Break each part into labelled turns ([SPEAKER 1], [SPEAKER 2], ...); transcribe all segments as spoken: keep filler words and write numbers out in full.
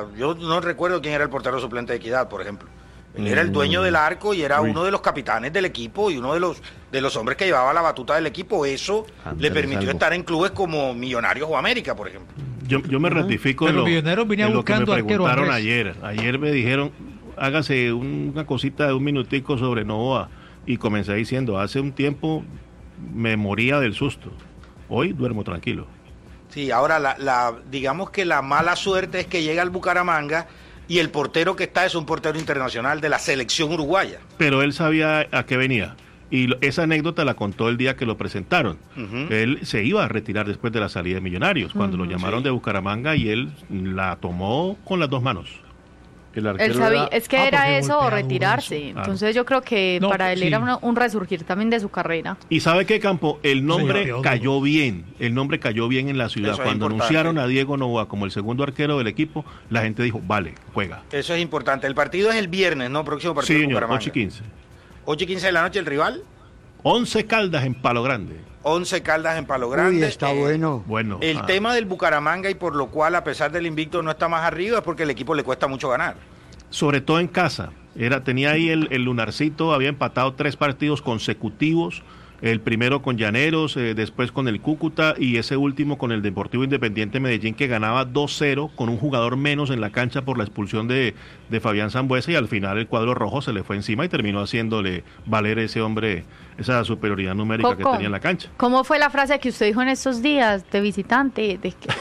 [SPEAKER 1] sea, yo no recuerdo quién era el portero suplente de Equidad, por ejemplo. Él era el dueño del arco y era uno de los capitanes del equipo y uno de los de los hombres que llevaba la batuta del equipo. Eso Andrés le permitió algo. estar en clubes como Millonarios o América, por ejemplo.
[SPEAKER 2] Yo, yo me ratifico en lo, en lo que me preguntaron ayer. Ayer me dijeron, hágase una cosita de un minutico sobre Novoa. Y comencé diciendo, hace un tiempo me moría del susto. Hoy duermo tranquilo.
[SPEAKER 1] Sí, ahora la, la digamos que la mala suerte es que llega al Bucaramanga y el portero que está es un portero internacional de la selección uruguaya.
[SPEAKER 2] Pero él sabía a qué venía. Y lo, esa anécdota la contó el día que lo presentaron. Uh-huh. Él se iba a retirar después de la salida de Millonarios, cuando uh-huh. lo llamaron sí. de Bucaramanga y él la tomó con las dos manos.
[SPEAKER 3] El él sabía, era, es que ah, era eso o retirarse. Claro. Entonces yo creo que no, para él sí. era un, un resurgir también de su carrera.
[SPEAKER 2] Y ¿sabe qué, Campo? El nombre sí, cayó bien. El nombre cayó bien en la ciudad. Eso Cuando anunciaron a Diego Novoa como el segundo arquero del equipo, la gente dijo, vale, juega.
[SPEAKER 1] Eso es importante. El partido es el viernes, ¿no? Próximo partido.
[SPEAKER 2] Sí, señor, ocho y quince.
[SPEAKER 1] ocho y quince de la noche, ¿el rival?
[SPEAKER 2] Once Caldas en Palo Grande.
[SPEAKER 1] Once Caldas en Palo Grande.
[SPEAKER 4] Uy, está
[SPEAKER 1] eh,
[SPEAKER 4] bueno.
[SPEAKER 2] bueno.
[SPEAKER 1] El ah. tema del Bucaramanga y por lo cual, a pesar del invicto, no está más arriba es porque el equipo le cuesta mucho ganar.
[SPEAKER 2] Sobre todo en casa. Era, tenía ahí el, el Lunarcito, había empatado tres partidos consecutivos, el primero con Llaneros, eh, después con el Cúcuta y ese último con el Deportivo Independiente Medellín, que ganaba dos cero con un jugador menos en la cancha por la expulsión de, de Fabián Sambuesa, y al final el cuadro rojo se le fue encima y terminó haciéndole valer ese hombre esa superioridad numérica que tenía en la cancha.
[SPEAKER 3] ¿Cómo fue la frase que usted dijo en estos días de visitante? De que...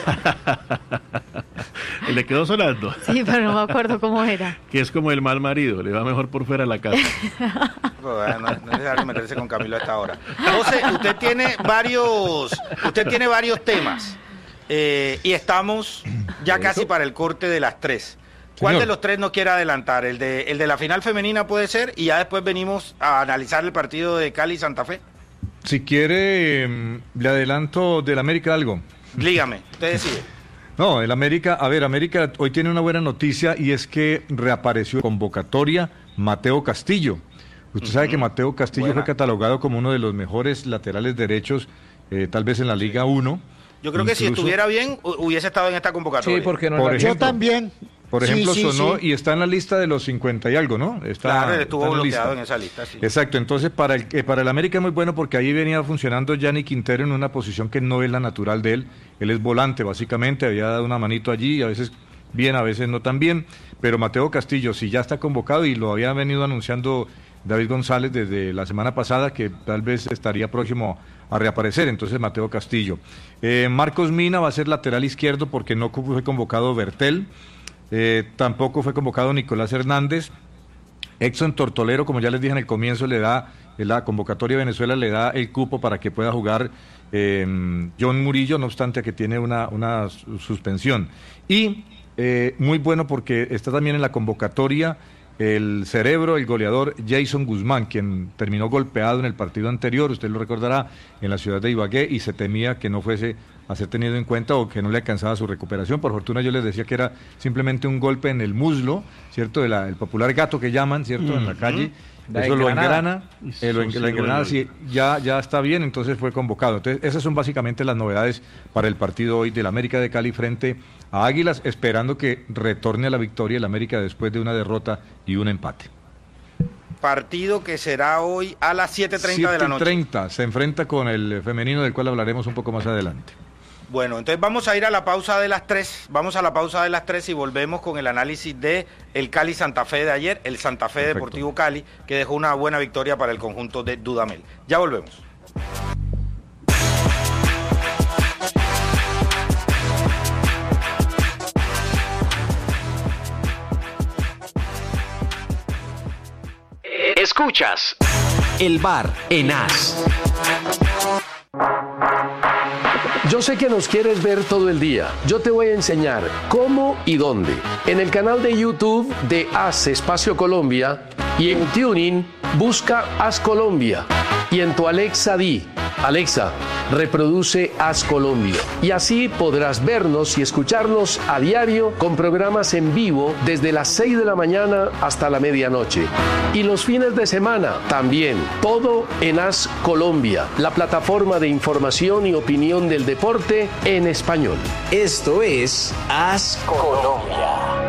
[SPEAKER 2] Le quedó sonando.
[SPEAKER 3] Sí, pero no me acuerdo cómo era.
[SPEAKER 2] Que es como el mal marido, le va mejor por fuera de la casa.
[SPEAKER 1] No, no, no es necesario meterse con Camilo a esta hora. José, usted tiene varios, usted tiene varios temas eh, y estamos ya casi para el corte de las tres. ¿Cuál Señor. de los tres nos quiere adelantar? ¿El de, el de la final femenina puede ser? Y ya después venimos a analizar el partido de Cali y Santa Fe.
[SPEAKER 5] Si quiere, le adelanto del América algo.
[SPEAKER 1] Dígame, usted decide.
[SPEAKER 5] No, el América, a ver, América hoy tiene una buena noticia y es que reapareció convocatoria Mateo Castillo. Usted uh-huh. sabe que Mateo Castillo Buena. fue catalogado como uno de los mejores laterales derechos, eh, tal vez en la Liga uno.
[SPEAKER 1] Yo creo Incluso, que si estuviera bien, hubiese estado en esta convocatoria.
[SPEAKER 4] Sí, porque no
[SPEAKER 5] Por ejemplo,
[SPEAKER 4] yo también.
[SPEAKER 5] Por ejemplo,
[SPEAKER 4] sí, sí,
[SPEAKER 5] sonó
[SPEAKER 4] sí.
[SPEAKER 5] y está en la lista de los cincuenta y algo, ¿no? Está,
[SPEAKER 1] claro, él estuvo
[SPEAKER 5] está en
[SPEAKER 1] bloqueado
[SPEAKER 5] lista.
[SPEAKER 1] en esa lista, sí.
[SPEAKER 5] Exacto, entonces para el, eh, para el América es muy bueno porque ahí venía funcionando Gianni Quintero en una posición que no es la natural de él. Él es volante, básicamente, había dado una manito allí, a veces bien, a veces no tan bien. Pero Mateo Castillo, si ya está convocado y lo había venido anunciando David González desde la semana pasada, que tal vez estaría próximo a reaparecer, entonces Mateo Castillo. Eh, Marcos Mina va a ser lateral izquierdo porque no fue convocado Bertel. Eh, tampoco fue convocado Nicolás Hernández. Exxon Tortolero, como ya les dije en el comienzo, le da la convocatoria de Venezuela, le da el cupo para que pueda jugar eh, John Murillo, no obstante que tiene una, una suspensión. Y eh, muy bueno porque está también en la convocatoria el cerebro, el goleador Jason Guzmán, quien terminó golpeado en el partido anterior, usted lo recordará, en la ciudad de Ibagué, y se temía que no fuese a ser tenido en cuenta o que no le alcanzaba su recuperación. Por fortuna yo les decía que era simplemente un golpe en el muslo, ¿cierto? De la, el popular gato que llaman, ¿cierto? Uh-huh. En la calle. La Eso lo engrana, eh, lo, la engranada sí, ya, ya está bien, entonces fue convocado. Entonces esas son básicamente las novedades para el partido hoy del América de Cali frente a Águilas, esperando que retorne a la victoria el América después de una derrota y un empate.
[SPEAKER 1] Partido que será hoy a las siete treinta de la noche.
[SPEAKER 5] siete treinta, se enfrenta con el femenino, del cual hablaremos un poco más adelante.
[SPEAKER 1] Bueno, entonces vamos a ir a la pausa de las tres, vamos a la pausa de las tres y volvemos con el análisis de el Cali Santa Fe de ayer, el Santa Fe Perfecto. Deportivo Cali, que dejó una buena victoria para el conjunto de Dudamel. Ya volvemos.
[SPEAKER 6] Escuchas El Bar en As. Yo sé que nos quieres ver todo el día. Yo te voy a enseñar cómo y dónde. En el canal de YouTube de As Espacio Colombia y en TuneIn busca As Colombia. Y en tu Alexa di, Alexa, reproduce As Colombia. Y así podrás vernos y escucharnos a diario con programas en vivo desde las seis de la mañana hasta la medianoche. Y los fines de semana también. Todo en As Colombia, la plataforma de información y opinión del deporte en español.
[SPEAKER 7] Esto es As Colombia.